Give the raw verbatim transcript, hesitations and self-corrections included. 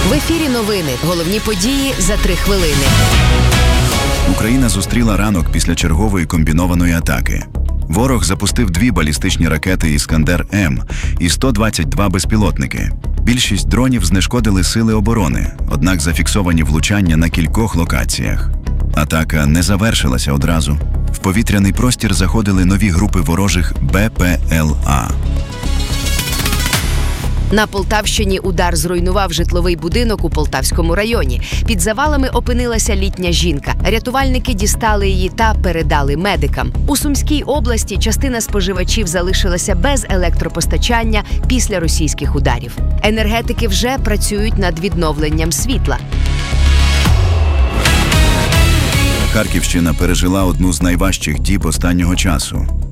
В ефірі новини. Головні події за три хвилини. Україна зустріла ранок після чергової комбінованої атаки. Ворог запустив дві балістичні ракети «Іскандер-М» і сто двадцять два безпілотники. Більшість дронів знешкодили сили оборони, однак зафіксовані влучання на кількох локаціях. Атака не завершилася одразу. В повітряний простір заходили нові групи ворожих Б П Л А. На Полтавщині удар зруйнував житловий будинок у Полтавському районі. Під завалами опинилася літня жінка. Рятувальники дістали її та передали медикам. У Сумській області частина споживачів залишилася без електропостачання після російських ударів. Енергетики вже працюють над відновленням світла. Харківщина пережила одну з найважчих діб останнього часу.